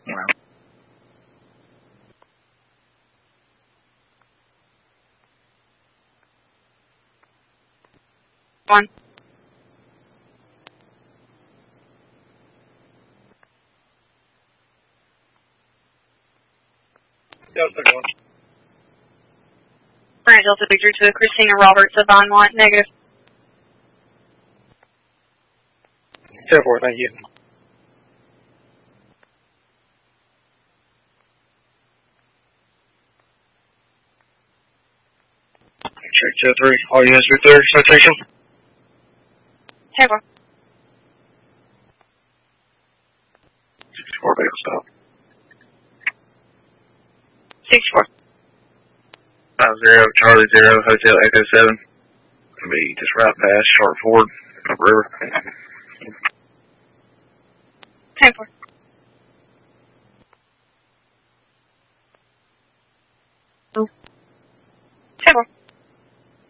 Wow. One. Delta 1. Brand Delta Victor to Christina Roberts of Vine White, negative. 10-4, thank you. Check 3. All units are clear. Citation. 10-4. 64, vehicle stop. 64. 50, Charlie 0, Hotel Echo 7. Gonna be just right past Sharp Ford, up river. 10-4.